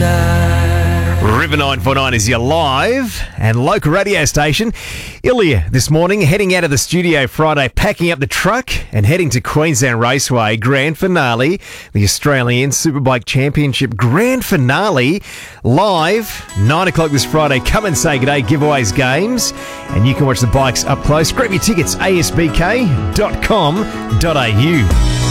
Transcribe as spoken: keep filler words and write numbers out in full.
River nine four nine is your live and local radio station. Ilya this morning heading out of the studio Friday, packing up the truck and heading to Queensland Raceway Grand Finale, the Australian Superbike Championship Grand Finale, live, nine o'clock this Friday. Come and say g'day, giveaways, games, and you can watch the bikes up close. Grab your tickets, a s b k dot com dot a u.